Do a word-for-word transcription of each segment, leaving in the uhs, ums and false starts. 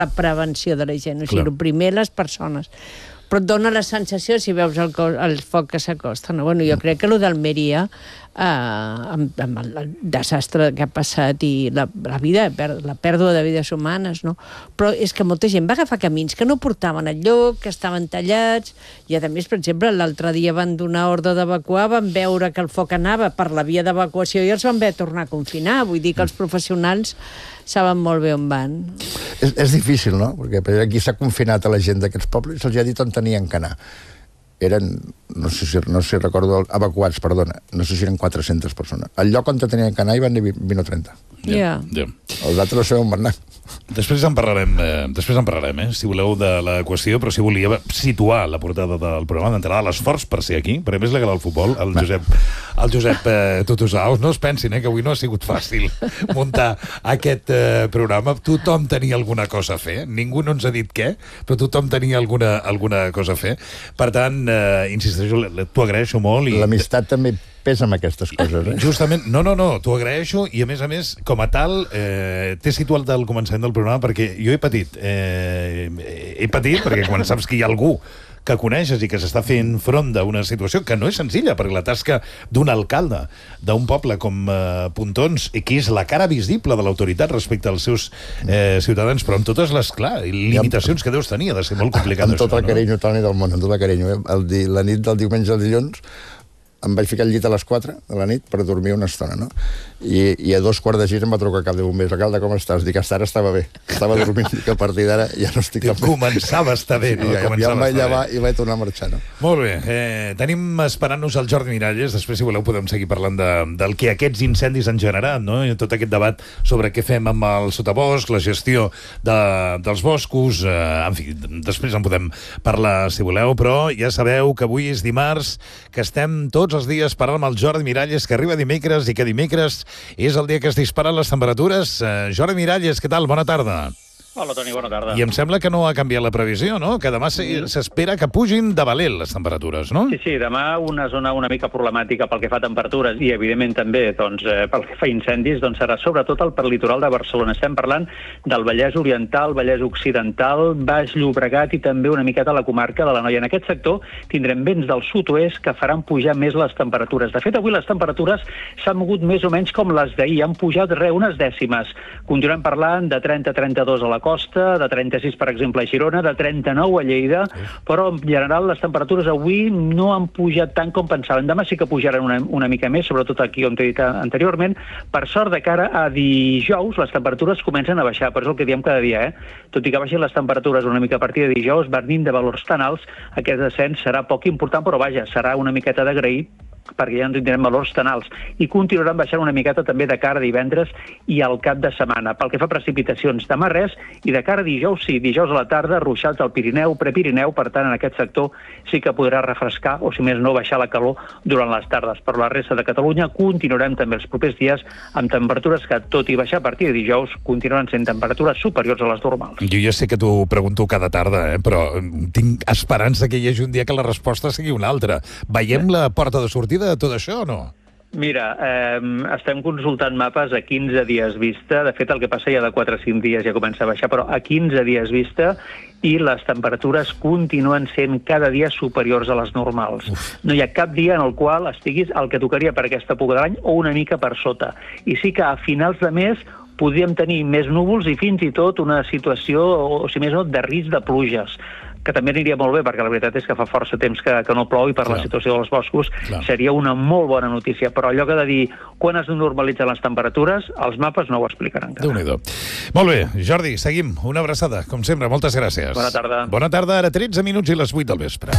la prevenció de la gent. O sigui, el primer, les persones. Però et dona la sensació, si veus el, el foc que s'acosta. No? Bueno, jo crec que el d'Almeria, eh, amb, amb el desastre que ha passat i la, la, vida, la pèrdua de vides humanes, no? Però és que molta gent va agafar camins que no portaven enlloc, que estaven tallats, i a més, per exemple, l'altre dia van donar ordre d'evacuar, van veure que el foc anava per la via d'evacuació i els van haver de tornar a confinar. Vull dir que els professionals saben molt bé on van. És, és difícil, no? Perquè aquí s'ha confinat a la gent d'aquests pobles i se'ls ha dit on tenien que anar. Eren, no sé si, no sé si recordo, evacuats, perdona, no sé si eren quatre-centes persones. Al lloc on tenien que anar hi van dir vint o trenta. Ja. Yeah. Yeah. Els altres no sabem on van anar. Després en parlarem, eh, després en parlarem, eh, si voleu, de la qüestió, però si volia situar la portada del programa d'entrada, l'esforç per ser aquí, perquè més legal al futbol, el Josep, el Josep eh, Tutusaus, no es pensin, eh, que avui no ha sigut fàcil muntar aquest eh, programa. Tothom tenia alguna cosa a fer, ningú no ens ha dit què, però tothom tenia alguna, alguna cosa a fer. Per tant, eh, insisteixo, t'ho agraeixo molt. I... L'amistat també pesa amb aquestes coses, eh? Justament, no, no, no, t'ho agraeixo i a més a més, com a tal, eh, t'he situat al començament del programa perquè jo he patit, eh, he patit perquè quan saps que hi ha algú que coneixes i que s'està fent front d'una situació que no és senzilla, perquè la tasca d'un alcalde d'un poble com eh, Pontons, i que és la cara visible de l'autoritat respecte als seus eh, ciutadans, però amb totes les, clar, limitacions que deus tenir, ha de ser molt complicat. Amb tot el carinyo, Toni, del món, amb tot el carinyo. El di, la nit del diumenge al dilluns em vaig ficar al llit a les quatre de la nit per dormir una estona, no? I, i a dos quarts de sis em va trucar cap de bombers. Alcalde, com estàs? Dic, hasta ara estava bé. Estava dormint, que a partir d'ara ja no estic... Començava a estar bé, no? Sí, ja, ja em vaig llevar i vaig tornar a marxar, no? Molt bé. Eh, tenim esperant-nos el Jordi Miralles. Després, si voleu, podem seguir parlant de, del que aquests incendis han generat, no? I tot aquest debat sobre què fem amb el sotabosc, la gestió de, dels boscos... Eh, en fi, després en podem parlar, si voleu, però ja sabeu que avui és dimarts, que estem tots els dies parlant amb el Jordi Miralles, que arriba dimecres i que dimecres és el dia que es disparen les temperatures. Uh, Jordi Miralles, què tal? Bona tarda. Hola, Toni, bona tarda. I em sembla que no ha canviat la previsió, no? Que demà s'espera que pugin de valent les temperatures, no? Sí, sí, demà una zona una mica problemàtica pel que fa a temperatures i, evidentment, també doncs, eh, pel que fa a incendis, doncs serà sobretot el per litoral de Barcelona. Estem parlant del Vallès Oriental, Vallès Occidental, Baix Llobregat i també una miqueta la comarca de l'Anoia. En aquest sector tindrem vents del sud-oest que faran pujar més les temperatures. De fet, avui les temperatures s'han mogut més o menys com les d'ahir, han pujat re, unes dècimes. Continuem parlant de trenta a trenta-dos a la costa, de trenta-sis, per exemple, a Girona, de trenta-nou a Lleida, però en general les temperatures avui no han pujat tant com pensaven. Demà sí que pujaran una, una mica més, sobretot aquí on t'he dit anteriorment. Per sort, de cara a dijous, les temperatures comencen a baixar, però és el que diem cada dia, eh? Tot i que baixin les temperatures una mica a partir de dijous, venint de valors tan alts, aquest descens serà poc important, però vaja, serà una miqueta d'agrair, perquè ja no tindrem valors tan alts, i continuaran baixant una miqueta també de cara a divendres i al cap de setmana. Pel que fa a precipitacions, demà res, i de cara a dijous, sí, dijous a la tarda, ruixats al Pirineu, Prepirineu, per tant, en aquest sector sí que podrà refrescar, o si més no, baixar la calor durant les tardes. Però la resta de Catalunya continuarem també els propers dies amb temperatures que, tot i baixar a partir de dijous, continuaran sent temperatures superiors a les normals. Jo ja sé que t'ho pregunto cada tarda, eh? Però tinc esperança que hi hagi un dia que la resposta sigui una altra. Veiem la porta de sortida de tot això o no? Mira, eh, estem consultant mapes a quinze dies vista. De fet, el que passa ja de quatre a cinc dies ja comença a baixar, però a quinze dies vista, i les temperatures continuen sent cada dia superiors a les normals. Uf. No hi ha cap dia en el qual estiguis el que tocaria per aquesta època de l'any o una mica per sota. I sí que a finals de mes podríem tenir més núvols i fins i tot una situació, o si més no, de risc de pluges, que també aniria molt bé, perquè la veritat és que fa força temps que, que no plou i per Clar. La situació dels boscos Clar. Seria una molt bona notícia. Però allò que de dir quan es normalitzen les temperatures, els mapes no ho explicaran encara. Déu-n'hi-do. Molt bé, Jordi, seguim. Una abraçada, com sempre. Moltes gràcies. Bona tarda. Bona tarda, ara tretze minuts i les vuit del vespre.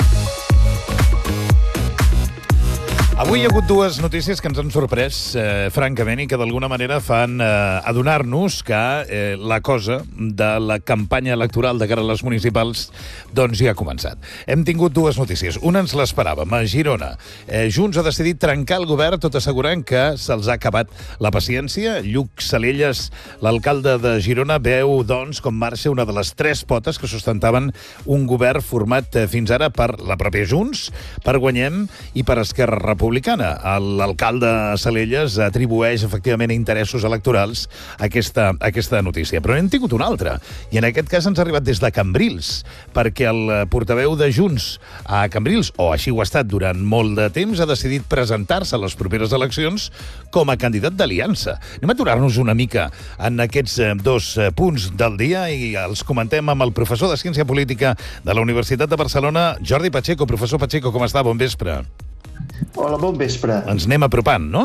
Avui hi ha hagut dues notícies que ens han sorprès, eh, francament, i que d'alguna manera fan eh, adonar-nos que eh, la cosa de la campanya electoral de cara a les municipals doncs ja ha començat. Hem tingut dues notícies. Una ens l'esperàvem, a Girona. Eh, Junts ha decidit trencar el govern tot assegurant que se'ls ha acabat la paciència. Lluc Salelles, l'alcalde de Girona, veu, doncs, com marxa una de les tres potes que sustentaven un govern format eh, fins ara per la pròpia Junts, per Guanyem i per Esquerra Republicana. Republicana. L'alcalde Salellas atribueix efectivament interessos electorals a aquesta, a aquesta notícia. Però n'hem tingut una altra, i en aquest cas ens ha arribat des de Cambrils, perquè el portaveu de Junts a Cambrils, o així ho ha estat durant molt de temps, ha decidit presentar-se a les properes eleccions com a candidat d'Aliança. Anem a aturar-nos una mica en aquests dos punts del dia i els comentem amb el professor de Ciència Política de la Universitat de Barcelona, Jordi Pacheco. Professor Pacheco, com està? Bon vespre. Hola, bon vespre. Ens anem apropant, no?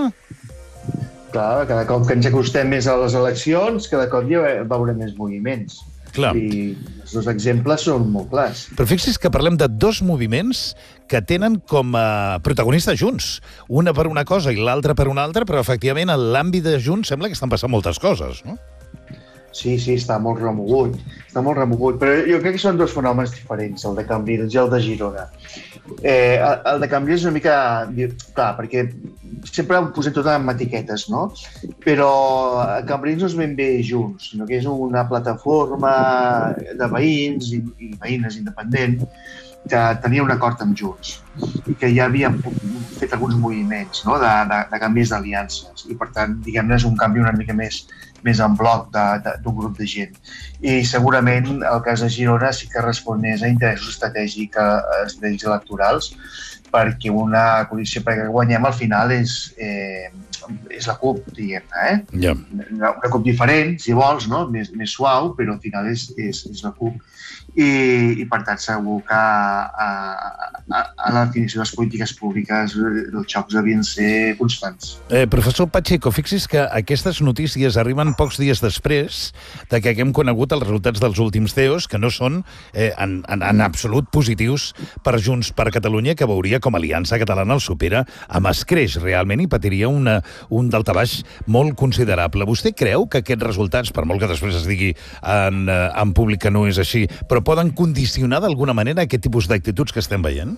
Clar, cada cop que ens acostem més a les eleccions, cada cop hi veurem més moviments. Clar. I els dos exemples són molt clars. Però fixi's que parlem de dos moviments que tenen com a protagonistes Junts. Una per una cosa i l'altra per una altra, però efectivament en l'àmbit de Junts sembla que estan passant moltes coses, no? Sí, sí, està molt remogut. Està molt remogut, però jo crec que són dos fenòmens diferents, el de Cambrils i el de Girona. Eh, el de Cambrils és una mica... Clar, perquè sempre ho posem tot amb etiquetes, no? Però Cambrils no és ben bé Junts, sinó que és una plataforma de veïns i, i veïnes independent que tenia un acord amb Junts i que ja havien fet alguns moviments, no? de, de, de canvis d'aliances. I, per tant, diguem-ne, és un canvi una mica més més en bloc d'un grup de gent. I segurament el cas de Girona sí que respon més a interessos estratègics, estratègics electorals, perquè una coalició perquè guanyem al final és, eh, és la CUP, diguem-ne. Eh? Yeah. Una, una CUP diferent, si vols, no? més, més suau, però al final és, és, és la CUP. I, i per tant segur que a, a, a la definició de les polítiques públiques els xocs devien ser constants. Eh, professor Pacheco, fixis que aquestes notícies arriben pocs dies després de que haguem conegut els resultats dels últims C E Os, que no són eh, en, en, en absolut positius per Junts per Catalunya, que veuria com Aliança Catalana el supera amb escreix realment i patiria una, un daltabaix molt considerable. Vostè creu que aquests resultats, per molt que després es digui en, en públic que no és així, però poden condicionar d'alguna manera aquest tipus d'actituds que estem veient?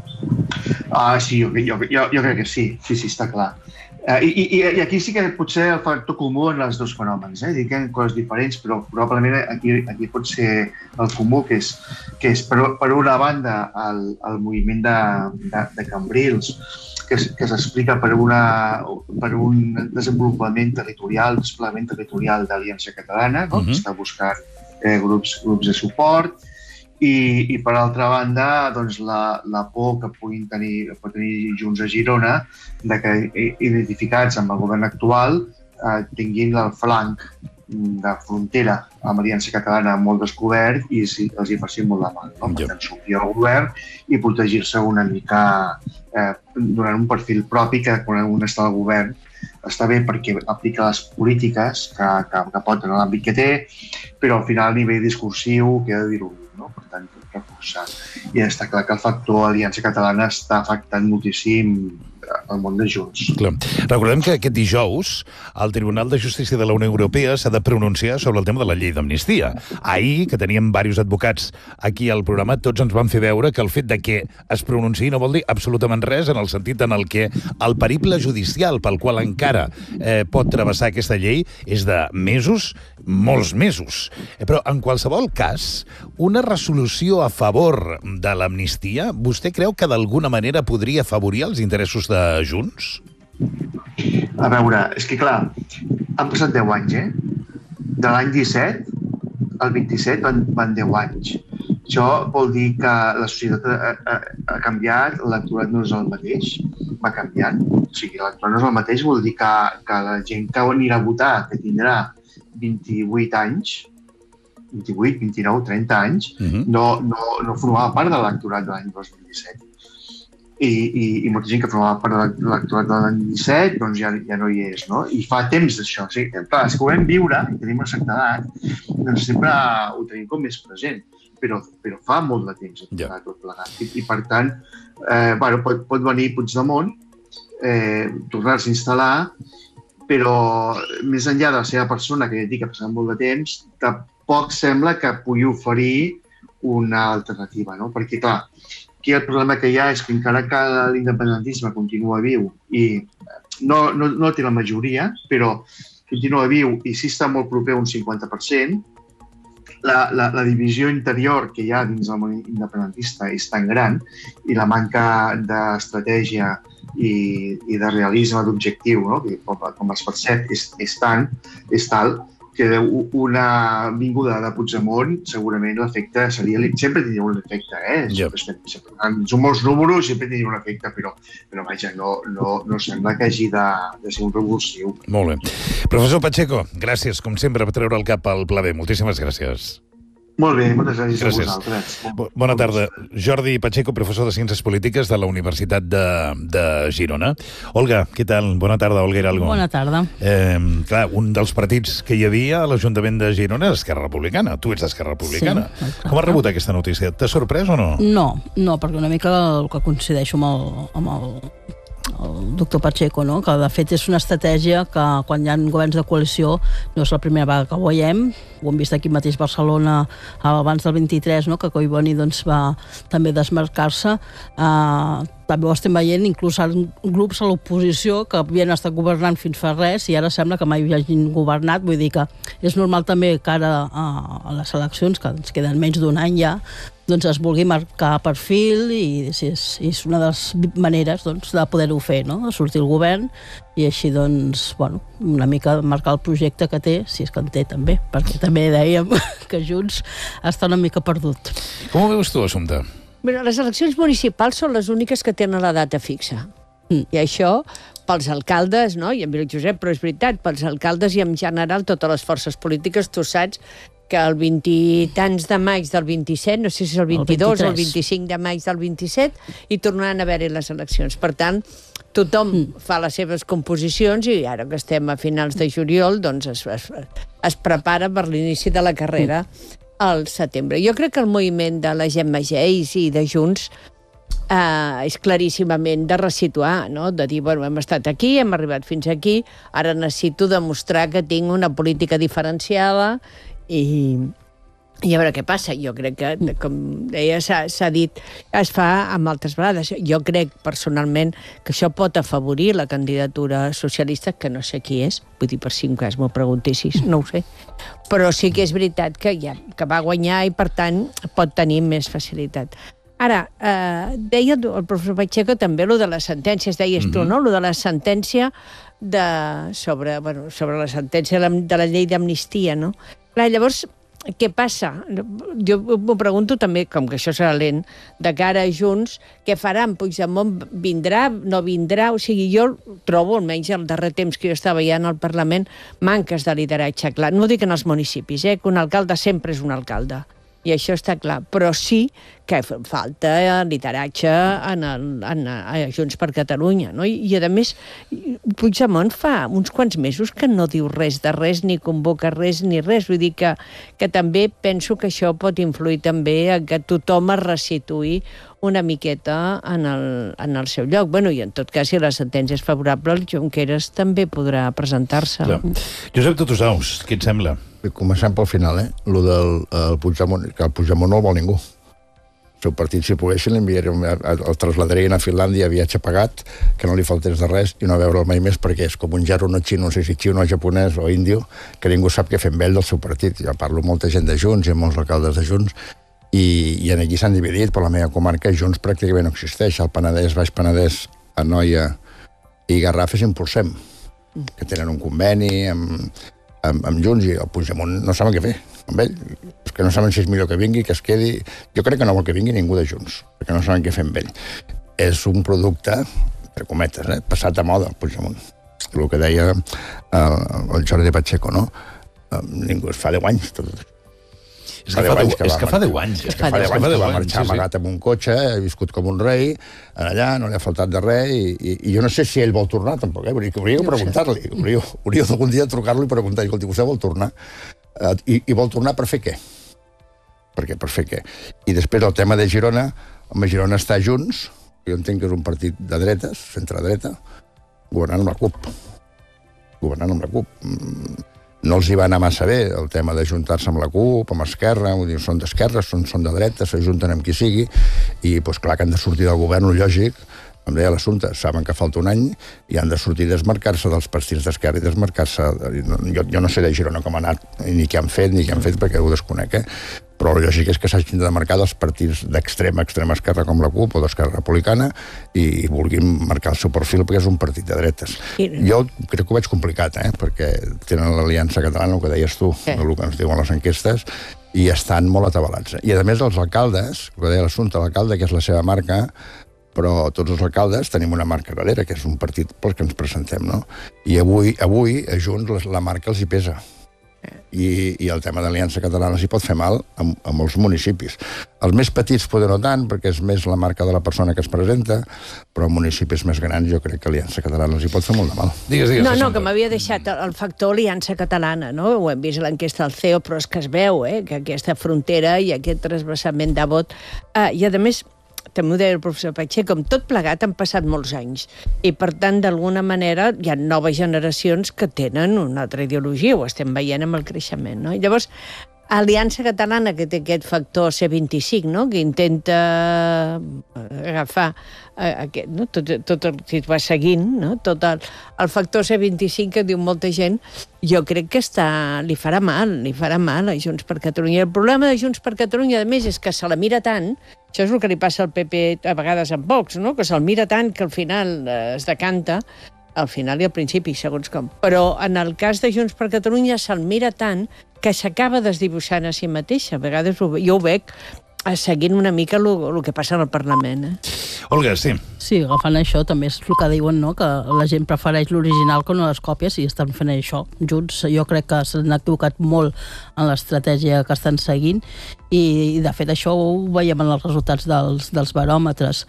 Ah, sí, jo, jo, jo, jo crec que sí, sí, sí, està clar. Uh, i, i, I aquí sí que potser el factor comú en els dos fenòmens, eh? Dic que en coses diferents, però probablement aquí, aquí pot ser el comú, que és, que és per, per una banda el, el moviment de, de, de Cambrils, que, que s'explica per, una, per un desenvolupament territorial, desplegament territorial d'Aliança Catalana, no? Uh-huh. Que està buscant Eh, grups, grups de suport i, i per altra banda doncs, la, la por que puguin tenir, pot tenir Junts a Girona de que identificats amb el govern actual eh, tinguin el flanc de frontera amb Aliança Catalana molt descobert i si, els hi facin molt de mal, no? Per tant, sortir al govern i protegir-se una mica eh, donant un perfil propi que quan un està al govern està bé perquè aplica les polítiques que, que, que pot en l'àmbit que té, però al final a nivell discursiu queda diluït, no? Per tant, reforçar. I està clar que el factor Aliança Catalana està afectant moltíssim el món de Junts. Clar. Recordem que aquest dijous el Tribunal de Justícia de la Unió Europea s'ha de pronunciar sobre el tema de la llei d'amnistia. Ahir, que teníem diversos advocats aquí al programa, tots ens van fer veure que el fet de que es pronunciï no vol dir absolutament res, en el sentit en el que el periple judicial pel qual encara eh, pot travessar aquesta llei és de mesos, molts mesos. Eh, però, en qualsevol cas, una resolució a favor de l'amnistia, vostè creu que d'alguna manera podria afavorir els interessos de Junts? A veure, és que clar, han passat deu anys, eh? De l'any disset al vint-i-set van, van deu anys. Això vol dir que la societat ha, ha, ha canviat, l'electorat no és el mateix, va canviant. O sigui, l'electorat no és el mateix, vol dir que, que la gent que anirà a votar, que tindrà vint-i-vuit anys, vint-i-vuit, vint-i-nou, trenta anys, uh-huh. no, no, no formava part de l'electorat de l'any dos mil disset. I, i, i molta gent que formava part de l'electorat de l'any disset doncs ja, ja no hi és, no? I fa temps d'això. O sigui, clar, si ho vam viure i tenim una certa edat, doncs sempre ho tenim com més present, però, però fa molt de temps yeah. tot plegat. I, i per tant, eh, bueno, pot, pot venir Puigdemont, eh, tornar-se a instal·lar, però més enllà de la seva persona, que ja dic que ha passat molt de temps, tampoc sembla que pugui oferir una alternativa, no? Perquè, clar, aquí el problema que hi ha és que encara que l'independentisme continua viu i no, no, no té la majoria, però continua viu i sí està molt proper a un cinquanta per cent, la, la, la divisió interior que hi ha dins del món independentista és tan gran i la manca d'estratègia i, i de realisme d'objectiu, no? com, com es percep, és, és, tant, és tal que una vinguda de Puigdemont segurament l'efecte seria... Sempre tindria un efecte, eh? Yep. Sempre, sempre, són molts números, sempre tindria un efecte, però, però vaja, no, no, no sembla que hagi de, de ser un revulsiu. Molt bé. Professor Pacheco, gràcies, com sempre, per treure el cap al Pla B. Moltíssimes gràcies. Molt bé, moltes gràcies, gràcies. a vosaltres. Bona tarda. Jordi Pacheco, professor de Ciències Polítiques de la Universitat de, de Girona. Olga, què tal? Bona tarda, Olga Hidalgo. Bona tarda. Eh, clar, un dels partits que hi havia a l'Ajuntament de Girona és Esquerra Republicana. Tu ets d'Esquerra Republicana. Sí, com has rebut aquesta notícia? T'ha sorprès o no? No, no, perquè una mica el que coincideixo amb el, amb el, el doctor Pacheco, no? Que de fet és una estratègia que quan hi ha governs de coalició no és la primera vegada que ho veiem, ho hem vist aquí mateix a Barcelona abans del vint-i-tres, no? Que Collboni doncs, va també desmarcar-se. Uh, també ho estem veient, inclús en grups a l'oposició que havien estat governant fins fa res i ara sembla que mai hagin governat, vull dir que és normal també que ara a, a les eleccions, que ens queden menys d'un any ja, doncs es vulgui marcar perfil i és, és una de les maneres doncs, de poder-ho fer, no? De sortir el govern i així doncs, bueno, una mica marcar el projecte que té, si és que en té també, perquè també dèiem que Junts està una mica perdut. Com ho veus tu, Assumpta? Mira, les eleccions municipals són les úniques que tenen la data fixa. Mm. I això, pels alcaldes, no? I em diu el Josep, però és veritat, pels alcaldes i en general totes les forces polítiques, tu saps que el vint i tants de maig del vint-i-set, no sé si és el vint-i-dos o el vint-i-cinc de maig del vint-i-set, i tornaran a haver-hi les eleccions. Per tant, tothom mm. fa les seves composicions i ara que estem a finals de juliol, doncs es, es, es prepara per l'inici de la carrera mm. al setembre. Jo crec que el moviment de la Gemma Geis i de Junts Uh, és claríssimament de resituar, no? De dir, bueno, hem estat aquí, hem arribat fins aquí, ara necessito demostrar que tinc una política diferenciada i, i a veure què passa. Jo crec que, com deia, s'ha dit, es fa amb altres vegades. Jo crec, personalment, que això pot afavorir la candidatura socialista, que no sé qui és, vull dir, per si un cas m'ho preguntessis, no ho sé. Però sí que és veritat que, ja, que va guanyar i, per tant, pot tenir més facilitat. Ara, eh, deia el professor Pacheco també lo de les sentències, deies tu, no? Lo de la sentència de, sobre, bueno, sobre la sentència de la, de la llei d'amnistia, no? Clar, llavors, què passa? Jo m'ho pregunto també, com que això serà lent, de cara a Junts, què faran? Puigdemont vindrà, no vindrà? O sigui, jo trobo, almenys el darrer temps que jo estava ja en el Parlament, manques de lideratge, clar. No ho dic en els municipis, eh? Que un alcalde sempre és un alcalde. I això està clar, però sí que falta lideratge en el, en, a Junts per Catalunya, no? I, i a més, Puigdemont fa uns quants mesos que no diu res de res, ni convoca res, ni res. Vull dir que, que també penso que això pot influir també a que tothom es resituï una miqueta en el, en el seu lloc. Bueno, i en tot cas, si la sentència és favorable, el Junqueras també podrà presentar-se. Josep Tutusaus, què et sembla? Començant pel final, eh? Lo del el Puigdemont, que el Puigdemont no el vol ningú. El seu partit, si poguessin, l'enviarien, el traslladarien a Finlàndia, viatge pagat, que no li faltés de res i no veure'l mai més, perquè és com un gerro no xino, no sé si xino, japonès o índio, que ningú sap què fer amb ell del seu partit. Jo parlo amb molta gent de Junts i amb molts alcaldes de Junts, i, i aquí s'han dividit, per la meva comarca Junts pràcticament no existeix. El Penedès, Baix Penedès, Anoia i Garraf és Impulsem, que tenen un conveni amb, amb, amb Junts, i el Puigdemont no saben què fer amb ell. És que no saben si és millor que vingui, que es quedi. Jo crec que no vol que vingui ningú de Junts, perquè no saben què fer amb ell. És un producte, per cometes, eh, passat a moda, el Puigdemont. El que deia el, el Jordi Pacheco, no? Ningú, es fa deu anys, tot això. És que, fa deu, és que fa deu anys. És que fa deu anys que va marxar amagat amb un cotxe, ha viscut com un rei, allà no li ha faltat de res, i, i, i jo no sé si ell vol tornar, tampoc, eh? Hauria de preguntar-li, hauria, hauria d'algun dia trucar-lo i preguntar, escolti, vostè vol tornar? Uh, i, I vol tornar per fer què? Per què? Per fer què? I després el tema de Girona, home, Girona està Junts, jo entenc que és un partit de dretes, centre-dreta, governant amb la CUP. Governant amb la CUP. No els hi va anar massa bé el tema d'ajuntar-se amb la CUP, amb Esquerra, vull dir, són d'esquerra, són, són de dreta, s'ajunten amb qui sigui, i doncs clar que han de sortir del govern, lògic, com deia l'Assumpta, saben que falta un any i han de sortir i desmarcar-se dels partits d'esquerra i desmarcar-se... Jo, jo no sé de Girona com ha anat, ni què han fet, ni què han fet, perquè ho desconec, eh? Però el lògic és que s'hagin de marcar dels partits d'extrema, extrema esquerra com la CUP o d'Esquerra Republicana i vulguin marcar el seu perfil perquè és un partit de dretes. I... Jo crec que ho veig complicat, eh? Perquè tenen l'Aliança Catalana, el que deies tu, sí. El que ens diuen les enquestes, i estan molt atabalats. I a més els alcaldes, el que deia l'Assumpta, l'alcalde, que és la seva marca, però tots els alcaldes tenim una marca darrere, que és un partit pel que ens presentem, no? I avui, avui a Junts, la marca els hi pesa. I, i el tema de l'Aliança Catalana s'hi pot fer mal a, a molts municipis. Els més petits poder no tant, perquè és més la marca de la persona que es presenta, però en municipis més grans jo crec que l'Aliança Catalana els hi pot fer molt de mal. Digues, digues, no, no, que m'havia deixat el factor Aliança Catalana, no? Ho hem vist a l'enquesta del C E O, però és que es veu, eh?, que aquesta frontera i aquest transversament de vot... Eh, I, a més, també ho deia el professor Pacheco, com tot plegat han passat molts anys. I, per tant, d'alguna manera, hi ha noves generacions que tenen una altra ideologia, ho estem veient amb el creixement, no? I llavors, Aliança Catalana, que té aquest factor C vint-i-cinc, no?, que intenta agafar eh, aquest, no?, tot, tot el que va seguint, no?, tot el, el factor C vint-i-cinc que diu molta gent, jo crec que està, li farà mal, li farà mal a Junts per Catalunya. El problema de Junts per Catalunya, a més, és que se la mira tant, això és el que li passa al P P a vegades amb Vox, no?, que se'l mira tant que al final eh, es decanta, al final i al principi, segons com. Però en el cas de Junts per Catalunya se'l mira tant que s'acaba desdibuixant a si mateixa. A vegades ho, jo ho veig seguint una mica el que passa al Parlament. Eh? Olga, sí. Sí, agafant això també és el que diuen, no?, que la gent prefereix l'original que no les còpies i estan fent això. Junts, jo crec que s'han equivocat molt en l'estratègia que estan seguint i, i de fet, això ho veiem en els resultats dels, dels baròmetres.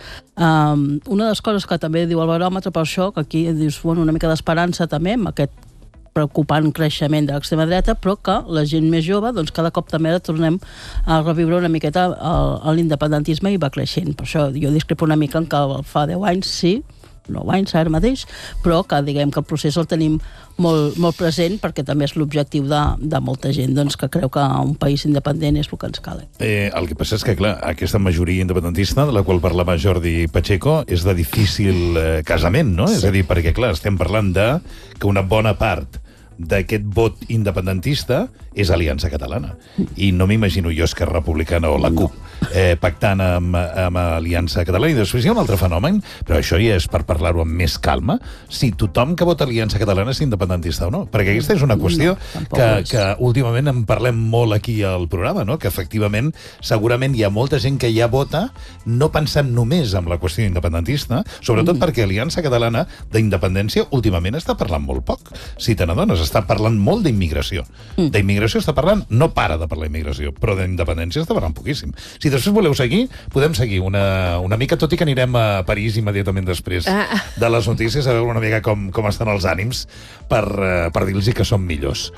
Um, una de les coses que també diu el baròmetre, per això, que aquí dius, bueno, una mica d'esperança també amb aquest preocupant creixement de l'extrema dreta, però que la gent més jove, doncs cada cop també tornem a reviure una miqueta l'independentisme i va creixent. Per això jo discrepo una mica en que fa deu anys, sí, nou anys ara mateix, però que diguem que el procés el tenim molt, molt present perquè també és l'objectiu de, de molta gent doncs, que creu que un país independent és el que ens cal. Eh, el que passa és que, clar, aquesta majoria independentista de la qual parlava Jordi Pacheco és de difícil eh, casament, no? Sí. És a dir, perquè, clar, estem parlant de que una bona part d'aquest vot independentista és Aliança Catalana. I no m'imagino jo Esquerra Republicana o la CUP eh, pactant amb, amb Aliança Catalana. I després hi ha un altre fenomen, però això ja és per parlar-ho amb més calma, si tothom que vota Aliança Catalana és independentista o no. Perquè aquesta és una qüestió no, que, que últimament en parlem molt aquí al programa, no? Que efectivament segurament hi ha molta gent que ja vota no pensant només en la qüestió independentista, sobretot mm. perquè Aliança Catalana d'independència últimament està parlant molt poc. Si te n'adones, està parlant molt d'immigració. Mm. D'immigració està parlant, no para de parlar d'immigració, però d'independència està parlant poquíssim. Si després voleu seguir, podem seguir una, una mica, tot i que anirem a París immediatament després ah. de les notícies, a veure una mica com, com estan els ànims per, per dir-los que som millors.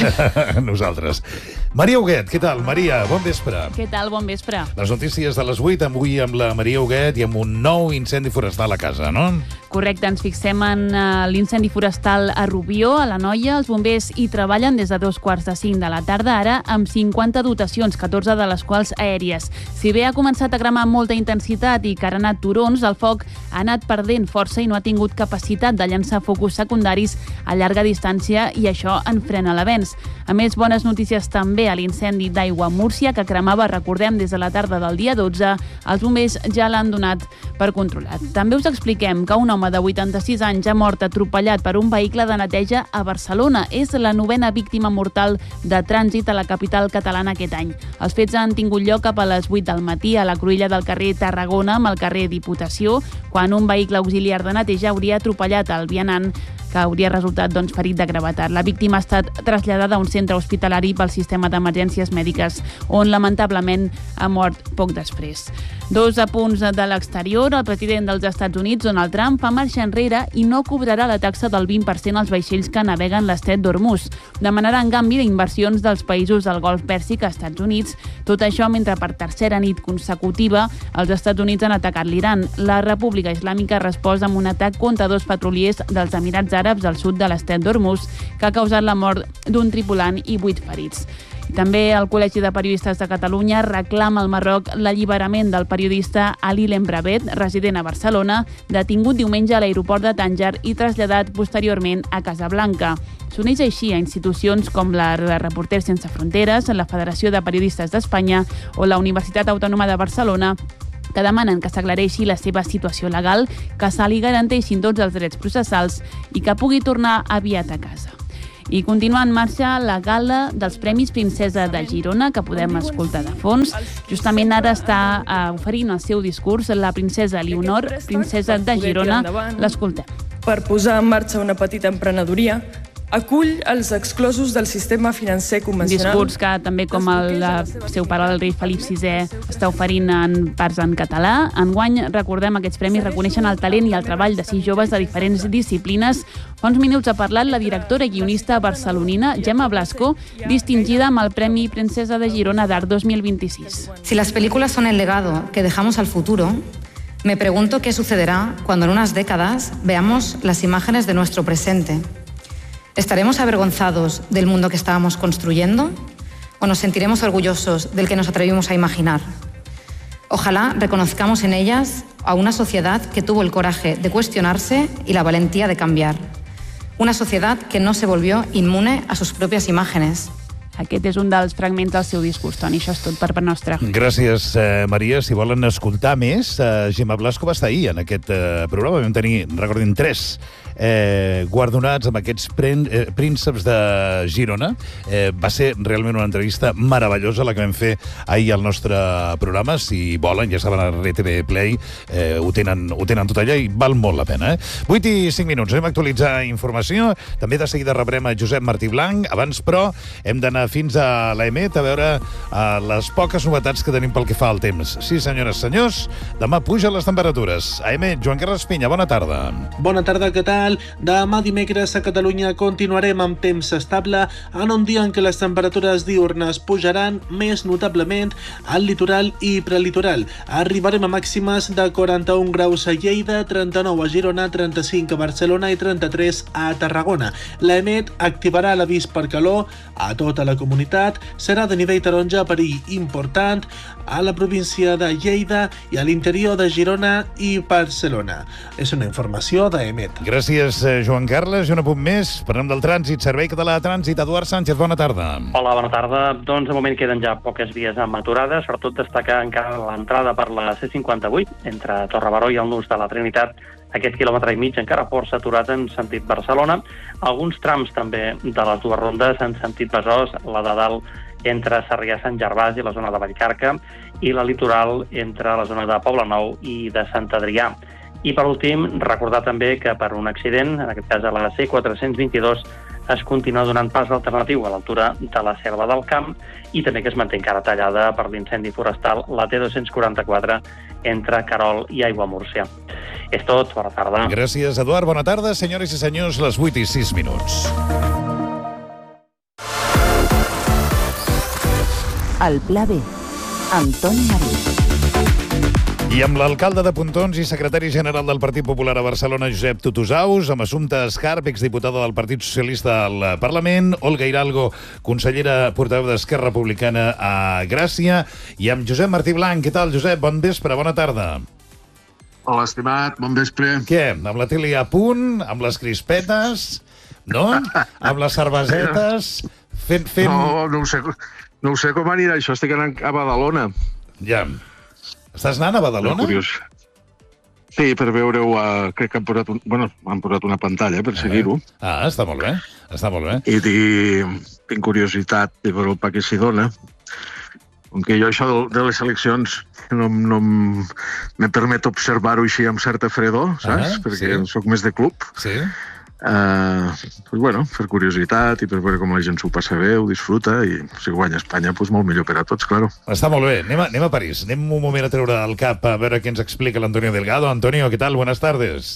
Nosaltres. Maria Huguet, què tal? Maria, bon vespre. Què tal? Bon vespre. Les notícies de les vuit, avui amb la Maria Huguet i amb un nou incendi forestal a casa, no? Correcte, ens fixem en uh, l'incendi forestal a Rubió, a la Noia. Els bombers hi treballen des de dos quarts de cinc de la tarda, ara amb cinquanta dotacions, catorze de les quals aèries. Si bé ha començat a cremar amb molta intensitat i que han anat turons, el foc ha anat perdent força i no ha tingut capacitat de llançar focus secundaris a llarga distància i això en frena l'avenç. A més, bones notícies també a l'incendi d'Aigua Múrcia, que cremava, recordem, des de la tarda del dia dotze. Els bombers ja l'han donat per controlat. També us expliquem que un home de vuitanta-sis anys ha mort atropellat per un vehicle de neteja a Barcelona. És la novena víctima mortal de trànsit a la capital catalana aquest any. Els fets han tingut lloc cap a les vuit del matí a la cruïlla del carrer Tarragona amb el carrer Diputació, quan un vehicle auxiliar de neteja hauria atropellat el vianant que hauria resultat doncs, ferit de gravetat. La víctima ha estat traslladada a un centre hospitalari pel sistema d'emergències mèdiques, on lamentablement ha mort poc després. Dos apunts de l'exterior. El president dels Estats Units, Donald Trump, fa marxa enrere i no cobrarà la taxa del vint per cent als vaixells que naveguen l'estret d'Hormuz. Demanarà, en canvi, inversions dels països del Golf Pèrsic a Estats Units. Tot això mentre per tercera nit consecutiva els Estats Units han atacat l'Iran. La República Islàmica ha respost amb un atac contra dos petroliers dels Emirats Àrabs al sud de l'estret d'Hormuz, que ha causat la mort d'un tripulant i vuit ferits. També el Col·legi de Periodistes de Catalunya reclama al Marroc l'alliberament del periodista Ali Lembravet, resident a Barcelona, detingut diumenge a l'aeroport de Tànger i traslladat posteriorment a Casablanca. S'uneix així a institucions com la de Reporters Sense Fronteres, la Federació de Periodistes d'Espanya o la Universitat Autònoma de Barcelona, que demanen que s'aclareixi la seva situació legal, que se li garanteixin tots els drets processals i que pugui tornar aviat a casa. I continua en marxa la gala dels Premis Princesa de Girona, que podem escoltar de fons. Justament ara està oferint el seu discurs la princesa Leonor, princesa de Girona. L'escoltem. Per posar en marxa una petita emprenedoria, acull els exclosos del sistema financer convencional. Discurs que també, com el seu pare, el rei Felip sisè, està oferint en parts en català. Enguany, recordem, aquests premis reconeixen el talent i el treball de sis joves de diferents disciplines. Fa uns minuts ha parlat la directora i guionista barcelonina Gemma Blasco, distingida amb el Premi Princesa de Girona d'Art dos mil vint-i-sis. Si las películas son el legado que dejamos al futuro, me pregunto qué sucederá cuando en unas décadas veamos las imágenes de nuestro presente. ¿Estaremos avergonzados del mundo que estábamos construyendo o nos sentiremos orgullosos del que nos atrevimos a imaginar? Ojalá reconozcamos en ellas a una sociedad que tuvo el coraje de cuestionarse y la valentía de cambiar. Una sociedad que no se volvió inmune a sus propias imágenes. Aquest és un dels fragments del seu discurs, Toni. Això és tot per part nostra. Gràcies, eh, Maria. Si volen escoltar més, eh, Gemma Blasco va estar ahir en aquest eh, programa. Vam tenir, recordin, tres eh, guardonats amb aquests pren, eh, prínceps de Girona. Eh, va ser realment una entrevista meravellosa la que vam fer ahir al nostre programa. Si volen, ja saben, a R T V Play eh, ho, tenen, ho tenen tot allà i val molt la pena. Eh? vuit i cinc minuts. Anem a actualitzar informació. També de seguida rebrem a Josep Martí Blanc. Abans, però, hem d'anar fins a l'A E M E T a veure uh, les poques novetats que tenim pel que fa al temps. Sí, senyores, senyors, demà pugen les temperatures. A E M E T, Joan Carles Pinya, bona tarda. Bona tarda, què tal? Demà dimecres a Catalunya continuarem amb temps estable en un dia en què les temperatures diurnes pujaran més notablement al litoral i prelitoral. Arribarem a màximes de quaranta-un graus a Lleida, trenta-nou a Girona, trenta-cinc a Barcelona i trenta-tres a Tarragona. L'A E M E T activarà l'avís per calor a tota la comunitat, serà de nivell taronja, perill important a la província de Lleida i a l'interior de Girona i Barcelona. És una informació d'A E M E T. Gràcies, Joan Carles. I un apunt més. Parlem del trànsit. Servei Català de Trànsit. Eduard Sánchez, bona tarda. Hola, bona tarda. Doncs de moment queden ja poques vies amb aturades. Sobretot destacar encara l'entrada per la C cinquanta-vuit entre Torrebaró i el Nus de la Trinitat. Aquest quilòmetre i mig encara força aturat en sentit Barcelona. Alguns trams també de les dues rondes en sentit Besòs, la de dalt entre Sarrià-Sant Gervasi i la zona de Vallcarca i la litoral entre la zona de Poblenou i de Sant Adrià. I per últim, recordar també que per un accident, en aquest cas a la C quatre-cents vint-i-dos, es continua donant pas alternatiu a l'altura de la Selva del Camp i també que es manté encara tallada per l'incendi forestal la T dos-cents quaranta-quatre entre Querol i Aiguamúrcia. És tot, bona tarda. Gràcies, Eduard. Bona tarda, senyores i senyors, les vuit i sis minuts. El Pla B, amb Toni Marí. I amb l'alcalde de Pontons i secretari general del Partit Popular a Barcelona, Josep Tutusaus, amb Assumpta Escarp, exdiputada del Partit Socialista al Parlament, Olga Hidalgo, consellera portaveu d'Esquerra Republicana a Gràcia, i amb Josep Martí Blanc. Què tal, Josep? Bon vespre, bona tarda. Hola, estimat, bon vespre. Què? Amb la tele a punt, amb les crispetes, no? Amb les cervesetes, fent... fent... No, no ho sé, no ho sé com anirà això, estic anant a Badalona. Ja. Estàs anant a Badalona? No, curiós. Sí, per veure-ho, uh, crec que han posat, un, bueno, han posat una pantalla per seguir-ho. Ah, està molt bé, està molt bé. I tinc, tinc curiositat de veure el pa que s'hi dona. Com que jo això de les eleccions no, no me permet observar-ho així amb certa fredor, saps? Ah, perquè sí. Soc més de club. Sí. Uh, pues bueno, per curiositat i per veure com la gent s'ho passa bé, ho disfruta, i si guanya Espanya, pues molt millor per a tots, claro. Està molt bé. Anem a, anem a París. Anem un moment a treure el cap a veure què ens explica l'Antonio Delgado. Antonio, ¿qué tal? Buenas tardes.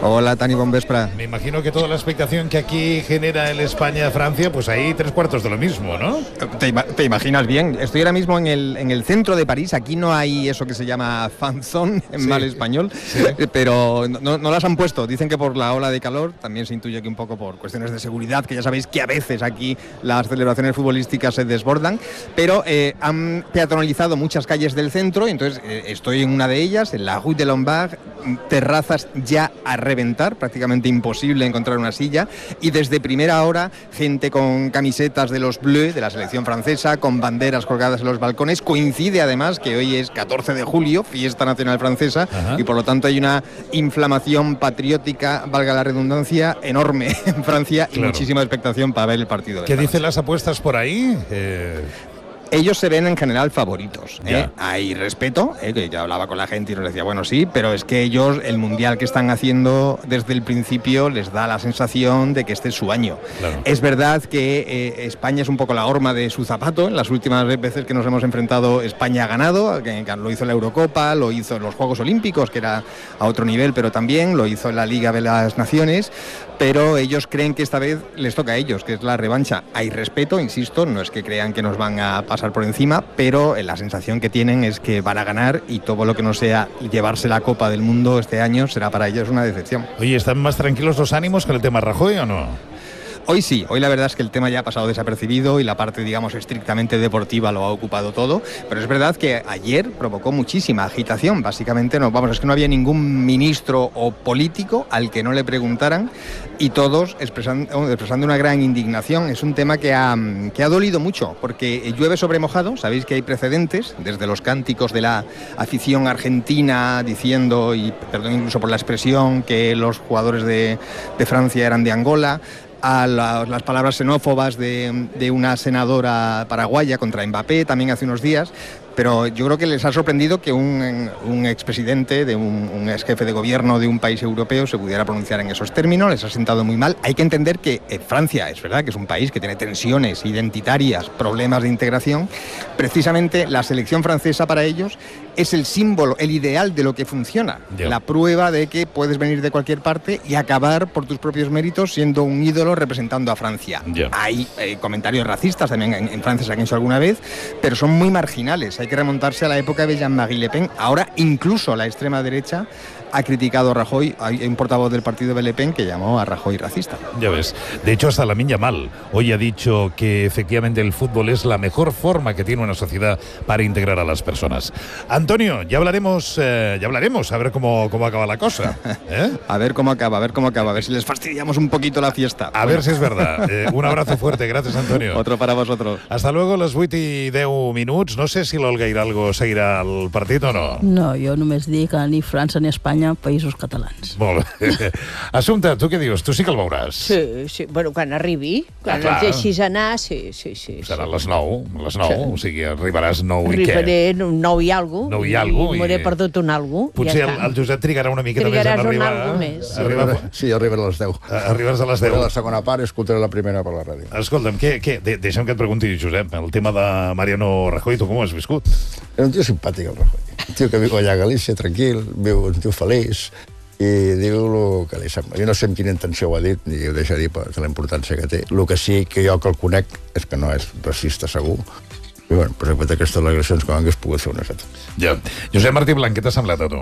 Hola, Tani, bon vespre. Me imagino que toda la expectación que aquí genera el España-Francia, pues ahí tres cuartos de lo mismo, ¿no? Te, ima te imaginas bien. Estoy ahora mismo en el, en el centro de París. Aquí no hay eso que se llama fan zone en sí. mal español, sí. pero no, no las han puesto. Dicen que por la ola de calor, también se intuye que un poco por cuestiones de seguridad, que ya sabéis que a veces aquí las celebraciones futbolísticas se desbordan, pero eh, han peatonalizado muchas calles del centro, y entonces eh, estoy en una de ellas, en la Rue de Lombard, terrazas ya a reventar, prácticamente imposible encontrar una silla, y desde primera hora gente con camisetas de los Bleus, de la selección francesa, con banderas colgadas en los balcones. Coincide además que hoy es catorce de julio, fiesta nacional francesa, Ajá. y por lo tanto hay una inflamación patriótica, valga la redundancia, enorme en Francia, claro. y muchísima expectación para ver el partido. De ¿Qué dicen las apuestas por ahí? Eh... Ellos se ven en general favoritos. ¿eh? Hay respeto, ¿eh? que yo hablaba con la gente y nos decía, bueno, sí, pero es que ellos, el mundial que están haciendo desde el principio, les da la sensación de que este es su año. Claro. Es verdad que eh, España es un poco la horma de su zapato. En las últimas veces que nos hemos enfrentado, España ha ganado, que, que lo hizo en la Eurocopa, lo hizo en los Juegos Olímpicos, que era a otro nivel, pero también lo hizo en la Liga de las Naciones. Pero ellos creen que esta vez les toca a ellos, que es la revancha. Hay respeto, insisto, no es que crean que nos van a pasar por encima, pero la sensación que tienen es que van a ganar, y todo lo que no sea llevarse la Copa del Mundo este año será para ellos una decepción. Oye, ¿están más tranquilos los ánimos con el tema Rajoy o no? Hoy sí, hoy la verdad es que el tema ya ha pasado desapercibido y la parte, digamos, estrictamente deportiva lo ha ocupado todo, pero es verdad que ayer provocó muchísima agitación. Básicamente, no, vamos, es que no había ningún ministro o político al que no le preguntaran, y todos expresando, expresando una gran indignación. Es un tema que ha, que ha dolido mucho, porque llueve sobre mojado. Sabéis que hay precedentes, desde los cánticos de la afición argentina diciendo, y perdón incluso por la expresión, que los jugadores de, de Francia eran de Angola, a la, las palabras xenófobas de, de una senadora paraguaya contra Mbappé también hace unos días. Pero yo creo que les ha sorprendido que un, un expresidente, de un, un ex jefe de gobierno de un país europeo se pudiera pronunciar en esos términos. Les ha sentado muy mal. Hay que entender que eh, Francia es verdad que es un país que tiene tensiones identitarias, problemas de integración. Precisamente la selección francesa para ellos es el símbolo, el ideal de lo que funciona. Yeah. La prueba de que puedes venir de cualquier parte y acabar por tus propios méritos siendo un ídolo representando a Francia. Yeah. Hay eh, comentarios racistas también en, en Francia, se han hecho alguna vez, pero son muy marginales. Hay que remontarse a la época de Jean-Marie Le Pen. Ahora incluso la extrema derecha ha criticado a Rajoy. Hay un portavoz del partido de Le Pen que llamó a Rajoy racista. Ya ves. De hecho, hasta Lamine Yamal hoy ha dicho que efectivamente el fútbol es la mejor forma que tiene una sociedad para integrar a las personas. Antonio, ya hablaremos, eh, ya hablaremos a ver cómo, cómo acaba la cosa. ¿eh? A ver cómo acaba, a ver cómo acaba, a ver si les fastidiamos un poquito la fiesta. A bueno. ver si es verdad. Eh, un abrazo fuerte, gracias, Antonio. Otro para vosotros. Hasta luego, les vuit i deu minuts. No sé si l'Olga Hidalgo seguirà el partit o no. No, jo només dic que ni França ni Espanya, països catalans. Molt bé. Assumpta, tu què dius? Tu sí que el veuràs. Sí, sí. Bueno, quan arribi, quan ah, et deixis anar, sí, sí, sí. Serà a les nou, a les nou, sí. O sigui, arribaràs nou i què? Arribaré nou i algo. Nou i algo. I m'hauré perdut un algo. Potser ja el, el Josep trigarà una miqueta més en arribar. Trigaràs un algo més. Arribar... Sí, arribaré a les deu. Arribaràs a les deu. La segona part i escoltaré la primera per la ràdio. Escolta'm, què, què? De deixa'm que et pregunti, Josep, el tema de Mariano Rajoy, tu com ho has viscut? Era un tio simpàtic, el Rajoy. Un tio que viu allà a Galícia, tranquil, viu un tio feliç, i diu el que li sembla. Jo no sé amb quina intenció ho ha dit, ni ho deixa dir per la importància que té. El que sí que jo que el conec és que no és racista, segur. I bueno, pues, després d'aquestes declaracions com hagués pogut fer una altra. Ja. Josep Martí Blanc, què t'ha semblat a tu?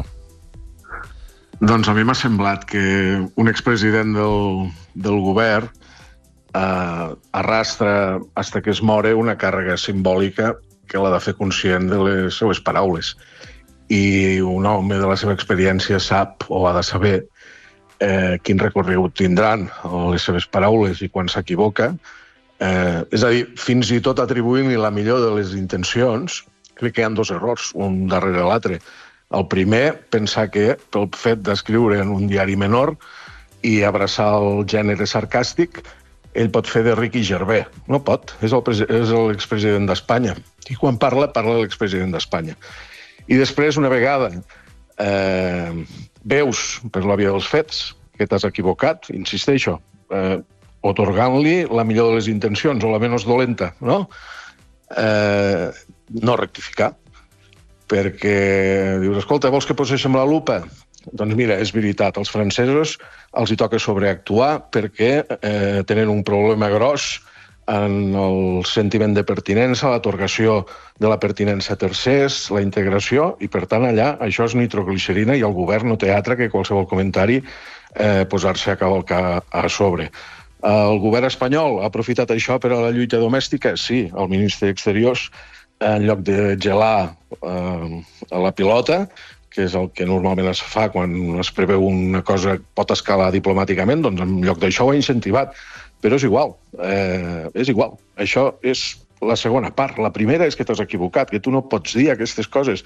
Doncs a mi m'ha semblat que un expresident del, del govern eh, arrastra hasta que es more una càrrega simbòlica que l'ha de fer conscient de les seues paraules. I un home de la seva experiència sap o ha de saber eh, quin recorregut tindran les seves paraules i quan s'equivoca. Eh, és a dir, fins i tot atribuint-li la millor de les intencions, crec que hi ha dos errors, un darrere l'altre. El primer, pensar que pel fet d'escriure en un diari menor i abraçar el gènere sarcàstic, ell pot fer de Ricky Gervais. No pot, és l'expresident d'Espanya. I quan parla, parla l'expresident d'Espanya. I després, una vegada eh, veus per la via dels fets que t'has equivocat, insisteixo, eh, otorgant-li la millor de les intencions o la menys dolenta, no? Eh, no rectificar. Perquè dius, escolta, vols que poséssim la lupa? doncs mira, és veritat, als francesos els hi toca sobreactuar perquè eh, tenen un problema gros en el sentiment de pertinença, l'atorgació de la pertinença a tercers, la integració, i per tant allà això és nitroglicerina i el govern no té altre que qualsevol comentari eh, posar-se a cavalcar a sobre. El govern espanyol ha aprofitat això per a la lluita domèstica? Sí, el ministre d'Exteriors, en lloc de gelar eh, a la pilota, que és el que normalment es fa quan es preveu una cosa que pot escalar diplomàticament, doncs en lloc d'això ho ha incentivat. Però és igual, eh, és igual. Això és la segona part. La primera és que t'has equivocat, que tu no pots dir aquestes coses.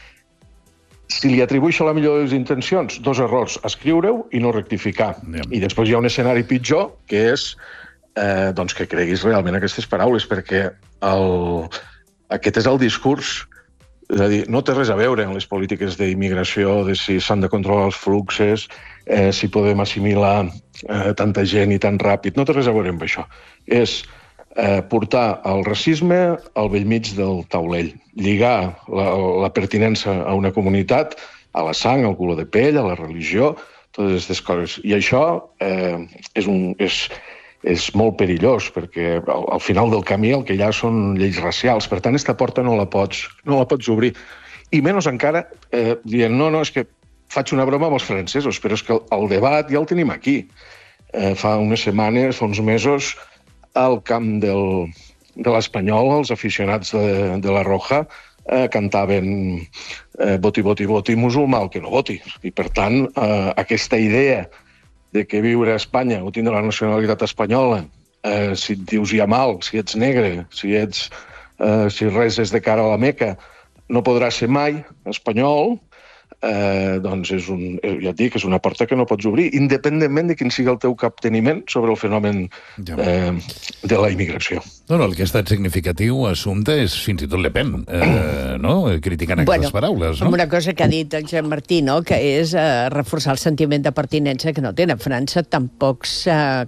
Si li atribueixo la millor de les intencions, dos errors, escriure-ho i no rectificar. Yeah. I després hi ha un escenari pitjor, que és eh, doncs que creguis realment aquestes paraules, perquè el... aquest és el discurs. És a dir, no té res a veure amb les polítiques d'immigració, de si s'han de controlar els fluxes, eh, si podem assimilar eh, tanta gent i tan ràpid. No té res a veure amb això. És eh, portar el racisme al bell mig del taulell, lligar la, la pertinença a una comunitat, a la sang, al color de pell, a la religió, totes aquestes coses. I això eh, és un... És, és molt perillós, perquè al, al final del camí el que hi ha són lleis racials. Per tant, aquesta porta no la pots, no la pots obrir. I menys encara eh, dient, no, no, és que faig una broma amb els francesos, però és que el, el debat ja el tenim aquí. Eh, fa unes setmanes, fa uns mesos, al camp del, de l'Espanyol, els aficionats de, de la Roja eh, cantaven eh, voti, voti, voti, musulmà, el que no voti. I per tant, eh, aquesta idea de que viure a Espanya o tindre la nacionalitat espanyola, eh, si et dius ja mal, si ets negre, si ets eh, si res és de cara a la Meca, no podrà ser mai espanyol, eh, doncs és un, ja et dic, és una porta que no pots obrir, independentment de quin sigui el teu capteniment sobre el fenomen eh, de la immigració. No, no, el que ha estat significatiu assumpte és fins i tot Le Pen, eh, no? Criticant aquestes bueno, paraules, no? Una cosa que ha dit el Jean Martí, no? Que és eh, reforçar el sentiment de pertinença que no té. A França tampoc eh,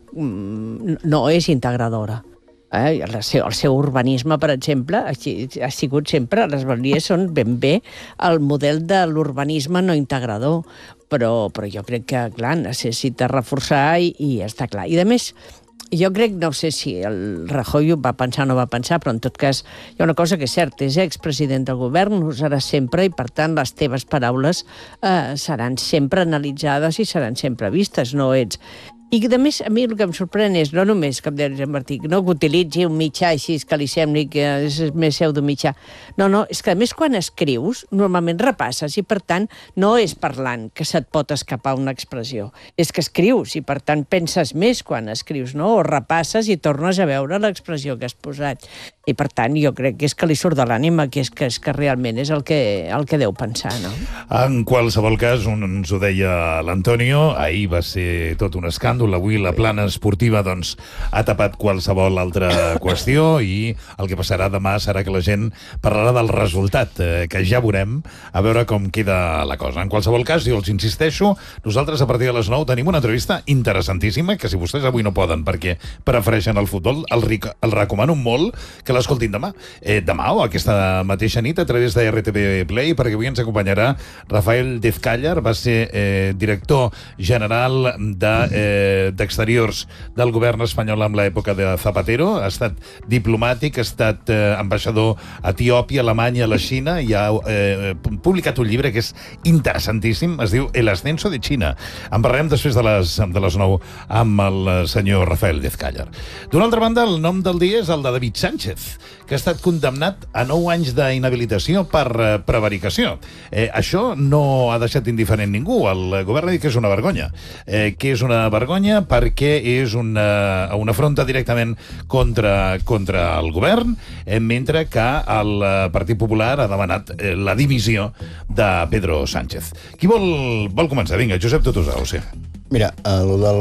no és integradora. Eh? El, seu, el seu urbanisme, per exemple, ha, ha sigut sempre, les Balears són ben bé el model de l'urbanisme no integrador, però, però jo crec que, clar, necessita reforçar i, i està clar. I, a més, jo crec, no sé si el Rajoy ho va pensar o no va pensar, però en tot cas hi ha una cosa que és certa, és expresident del govern, ho serà sempre, i per tant les teves paraules eh, seran sempre analitzades i seran sempre vistes, no ets... I, a més, a mi el que em sorprèn és, no només, com deia Jean Martí, no que utilitzi un mitjà així que li sembli que és més pseudomitjà. No, no, és que a més quan escrius, normalment repasses i, per tant, no és parlant que se't pot escapar una expressió. És que escrius i, per tant, penses més quan escrius, no? O repasses i tornes a veure l'expressió que has posat. I, per tant, jo crec que és que li surt de l'ànima, que és que, és que realment és el que, el que deu pensar, no? En qualsevol cas, un, ens ho deia l'Antonio, ahir va ser tot un escàndol. Avui la plana esportiva doncs, ha tapat qualsevol altra qüestió i el que passarà demà serà que la gent parlarà del resultat, eh, que ja veurem a veure com queda la cosa. En qualsevol cas, jo els insisteixo, nosaltres a partir de les nou tenim una entrevista interessantíssima que si vostès avui no poden perquè prefereixen el futbol, el, el recomano molt que l'escoltin demà. Eh, demà o aquesta mateixa nit a través de R T V Play, perquè avui ens acompanyarà Rafael Dezcállar, va ser eh, director general de eh, d'Exteriors del govern espanyol en l'època de Zapatero, ha estat diplomàtic, ha estat eh, ambaixador a Etiòpia, Alemanya, a la Xina, i ha eh, publicat un llibre que és interessantíssim, es diu El ascenso de China. En parlarem després de les, de les nou amb el senyor Rafael Dezcállar. D'una altra banda, el nom del dia és el de David Sánchez, que ha estat condemnat a nou anys d'inhabilitació per eh, prevaricació. Eh, això no ha deixat indiferent ningú. El govern ha dit que és una vergonya. Eh, que és una vergonya perquè és una, una afronta directament contra, contra el govern, eh, mentre que el Partit Popular ha demanat eh, la dimissió de Pedro Sánchez. Qui vol, vol començar? Vinga, Josep Tutosau, sí. Mira, el del...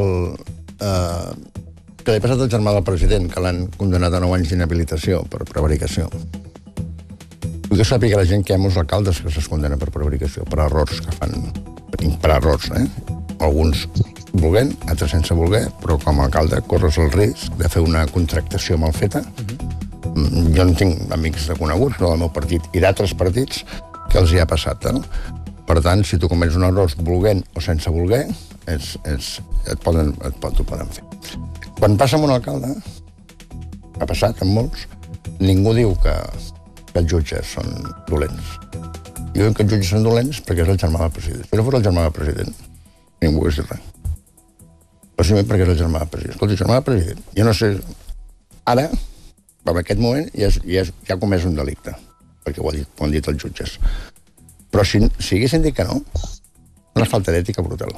Eh, que li ha passat al germà del president, que l'han condemnat a nou anys d'inhabilitació per prevaricació. Vull que sàpiga la gent que hi ha molts alcaldes que es condenen per prevaricació, per errors que fan... Per errors, eh? Alguns volent, altres sense voler, però com a alcalde corres el risc de fer una contractació mal feta. Uh-huh. Jo no tinc amics reconeguts, no del meu partit i d'altres partits, que els hi ha passat, no? Per tant, si tu comets un error volent o sense voler, és, és, et, poden, et pot, ho poden fer. Quan passa amb un alcalde, ha passat amb molts, ningú diu que, que els jutges són dolents. Diuen que els jutges són dolents perquè és el germà del president. Si no fos el germà del president, ningú hagués dit res. Però simplement perquè és el germà del president. Escolta, el germà del president, jo no sé... Ara, en aquest moment, ja, és, ja, és, ja ha comès un delicte, perquè ho, ha dit, ho han dit els jutges. Però si, si haguessin dit que no, és una falta d'ètica brutal.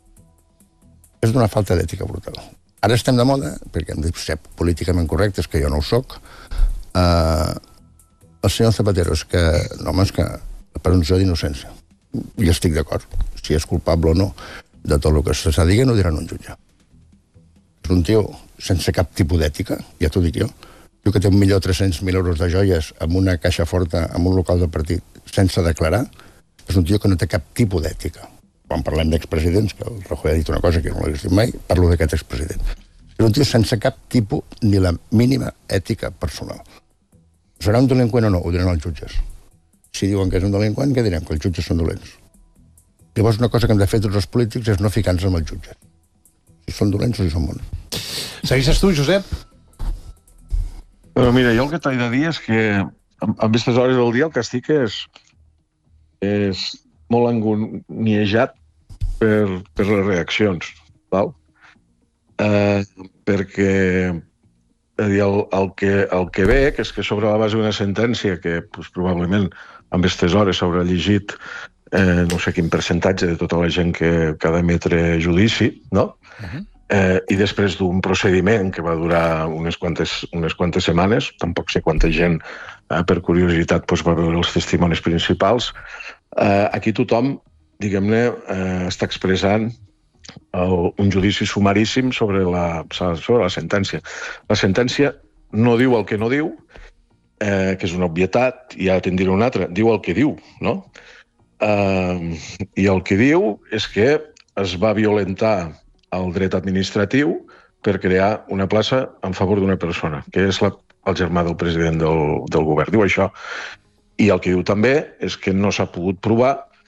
És d'una falta d'ètica brutal. Ara estem de moda, perquè hem de ser políticament correctes, que jo no ho soc. Uh, el senyor Zapatero és que, no, home, és que la presumpció d'innocència. I estic d'acord. Si és culpable o no de tot el que se digui, no ho diran un jutge. És un tio sense cap tipus d'ètica, ja t'ho dic jo. Diu que té un milió tres-cents mil euros de joies amb una caixa forta, amb un local del partit, sense declarar. És un tio que no té cap tipus d'ètica. Quan parlem d'expresidents, que el Rajoy ha dit una cosa que no l'he dit mai, parlo d'aquest expresident. És un tio sense cap tipus ni la mínima ètica personal. Serà un delinqüent o no? Ho diran els jutges. Si diuen que és un delinqüent, què direm? Que els jutges són dolents. Llavors, una cosa que hem de fer tots els polítics és no ficar-nos amb els jutges. Si són dolents o si són bons. Segueixes tu, Josep? Però mira, jo el que t'he de dir és que en aquestes hores del dia el que estic és, és molt angoniejat per, per les reaccions, val? Eh, perquè dir, el, el, que, el que veig és que sobre la base d'una sentència que pues, probablement en aquestes hores s'haurà llegit eh, no sé quin percentatge de tota la gent que, que ha d'emetre judici, no? Uh-huh. Eh, i després d'un procediment que va durar unes quantes, unes quantes setmanes, tampoc sé quanta gent, eh, per curiositat, doncs, va veure els testimonis principals, eh, aquí tothom, diguem-ne, eh, està expressant el, un judici sumaríssim sobre la, sobre la sentència. La sentència no diu el que no diu, eh, que és una obvietat, i ara te'n diré una altra, diu el que diu, no? Eh, I el que diu és que es va violentar el dret administratiu per crear una plaça en favor d'una persona, que és la, el germà del president del, del govern. Diu això. I el que diu també és que no s'ha pogut provar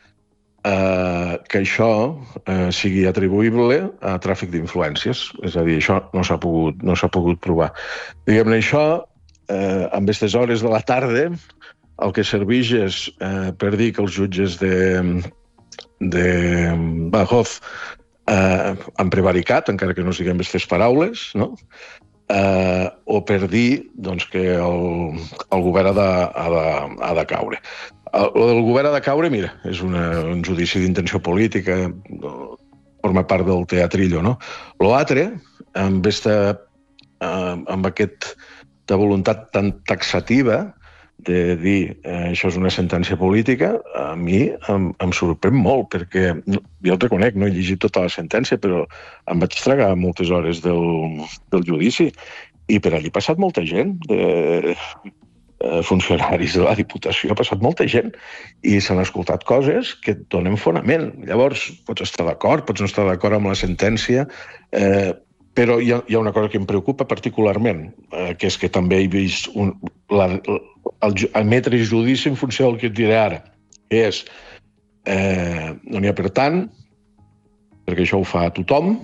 eh, que això eh, sigui atribuïble a tràfic d'influències. És a dir, això no s'ha pogut, no s'ha pogut provar. Diguem-ne, això, eh, en aquestes hores de la tarda, el que serveix és eh, per dir que els jutges de, de Badajoz Eh, han prevaricat, encara que no siguem aquestes paraules, no? eh, o per dir doncs, que el, el govern ha de, ha de, ha de caure. El, el del govern ha de caure, mira, és una, un judici d'intenció política, forma part del teatrillo, no? L'altre, amb, esta, eh, amb aquesta voluntat tan taxativa de dir eh, això és una sentència política, a mi em, em sorprèn molt, perquè jo el reconec, no he llegit tota la sentència, però em vaig tragar moltes hores del, del judici i per allí ha passat molta gent, de eh, funcionaris de la Diputació, ha passat molta gent i s'han escoltat coses que et donen fonament. Llavors, pots estar d'acord, pots no estar d'acord amb la sentència, eh, però hi ha, hi ha una cosa que em preocupa particularment, eh, que és que també he vist un, la, el, emetre judici en funció del que et diré ara, que és eh, no n'hi ha per tant, perquè això ho fa tothom,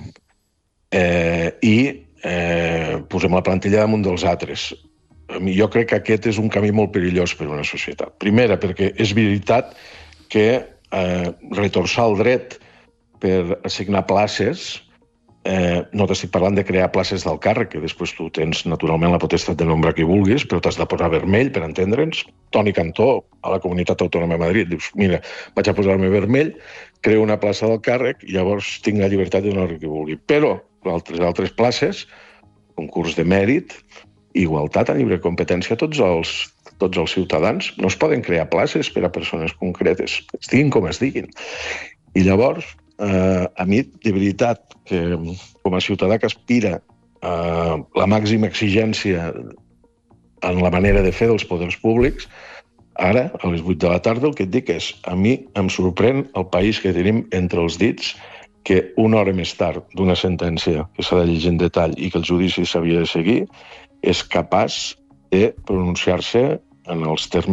eh, i eh, posem la plantilla damunt dels altres. Jo crec que aquest és un camí molt perillós per a una societat. Primera, perquè és veritat que eh, retorçar el dret per assignar places, Eh, no t'estic parlant de crear places del càrrec, que després tu tens naturalment la potestat de nombrar qui vulguis, però t'has de posar vermell per entendre'ns. Toni Cantó, a la Comunitat Autònoma de Madrid, dius, mira, vaig a posar-me vermell, creo una plaça del càrrec i llavors tinc la llibertat de donar qui vulgui. Però altres, altres places, concurs de mèrit, igualtat a lliure competència a tots els, tots els ciutadans, no es poden crear places per a persones concretes, es diguin com es diguin. I llavors, Uh, a mi, de veritat, que com a ciutadà que aspira a la màxima exigència en la manera de fer dels poders públics, ara, a les vuit de la tarda, el que et dic és, a mi em sorprèn el país que tenim entre els dits, que una hora més tard d'una sentència que s'ha de llegir en detall i que el judici s'havia de seguir, és capaç de pronunciar-se en els termes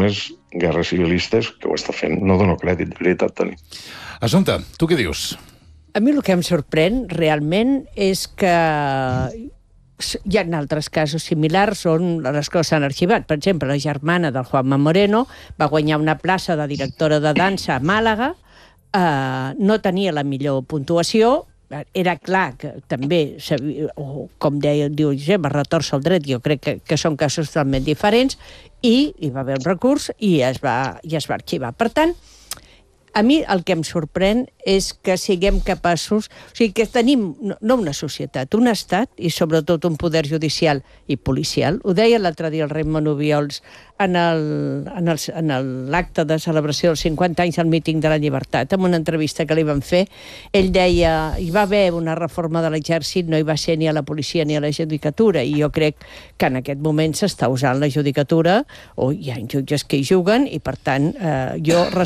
guerres civilistes, que ho està fent. No dono crèdit, de veritat, Toni. Assumpta, tu què dius? A mi el que em sorprèn realment és que hi ha altres casos similars on les coses s'han arxivat. Per exemple, la germana del Juanma Moreno va guanyar una plaça de directora de dansa a Màlaga, eh, no tenia la millor puntuació, era clar que també, o com deia, diu Josep, es retorça el dret, jo crec que, que són casos totalment diferents, i hi va haver un recurs i es va, i es va arxivar. Per tant, a mi el que em sorprèn és que siguem capaços... O sigui, que tenim no una societat, un estat i sobretot un poder judicial i policial. Ho deia l'altre dia el Raimon Obiols en l'acte de celebració dels cinquanta anys del míting de la llibertat, en una entrevista que li van fer. Ell deia, hi va haver una reforma de l'exèrcit, no hi va ser ni a la policia ni a la judicatura, i jo crec que en aquest moment s'està usant la judicatura, o hi ha jutges que hi juguen, i per tant, eh, jo